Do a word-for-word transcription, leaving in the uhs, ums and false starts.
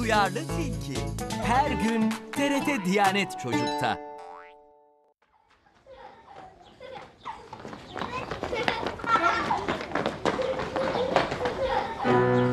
Duyarlı Tilki. Her gün T R T Diyanet Çocuk'ta.